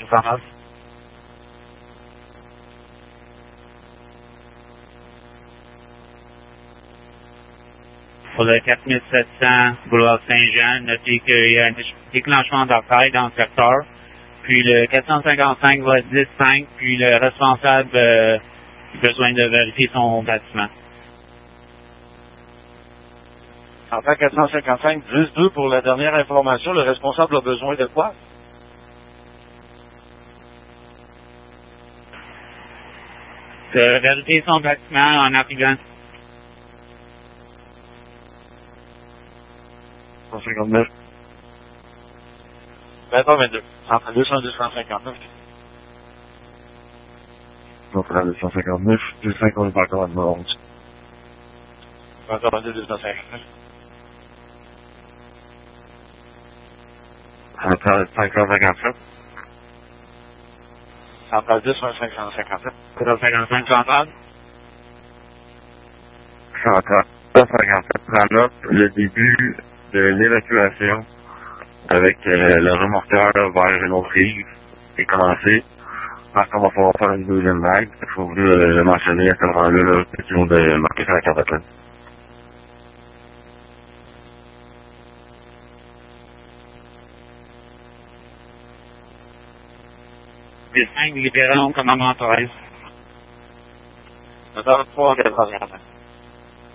209. Pour le 4700 boulevard Saint-Jean, notez qu'il y a un déclenchement d'appareil dans le secteur. Puis le 455 va 10-5, puis le responsable a besoin de vérifier son bâtiment. Enfin, 455, 10-2 pour la dernière information. Le responsable a besoin de quoi? De vérifier son bâtiment en arrivant. 159. 23-22. Entre 200 et 259. Donc là, 259, 25, on est pas encore à 11. 22, 259. 557. 110, 557. 455 centrale. 157, prend note le début de l'évacuation avec le remorqueur vers une autre rive est commencé. Par contre, on va pouvoir faire une deuxième vague. Il faut le mentionner à ce moment-là, question de marquer sur la carte de plainte. Des 5 libérons commandement 13. 23, 455.